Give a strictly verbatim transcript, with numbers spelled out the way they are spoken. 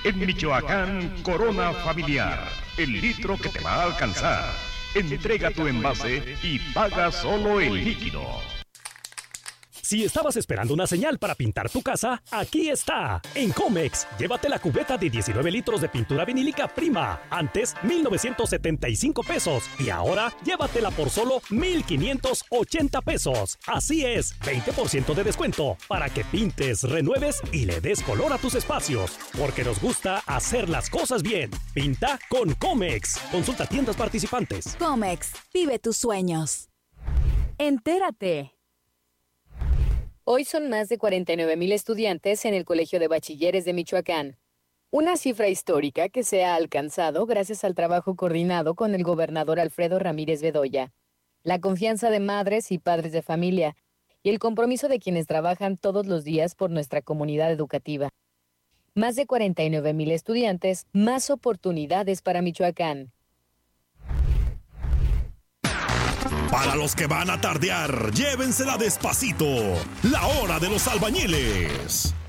En Michoacán, Corona Familiar, el litro que te va a alcanzar. Entrega tu envase y paga solo el líquido. Si estabas esperando una señal para pintar tu casa, aquí está. En Comex, llévate la cubeta de diecinueve litros de pintura vinílica Prima. Antes, mil novecientos setenta y cinco pesos. Y ahora, llévatela por solo mil quinientos ochenta pesos. Así es, veinte por ciento de descuento para que pintes, renueves y le des color a tus espacios. Porque nos gusta hacer las cosas bien. Pinta con Comex. Consulta tiendas participantes. Comex, vive tus sueños. Entérate. Hoy son más de cuarenta y nueve mil estudiantes en el Colegio de Bachilleres de Michoacán. Una cifra histórica que se ha alcanzado gracias al trabajo coordinado con el gobernador Alfredo Ramírez Bedoya, la confianza de madres y padres de familia y el compromiso de quienes trabajan todos los días por nuestra comunidad educativa. Más de cuarenta y nueve mil estudiantes, más oportunidades para Michoacán. Para los que van a tardear, llévensela despacito. La hora de los albañiles.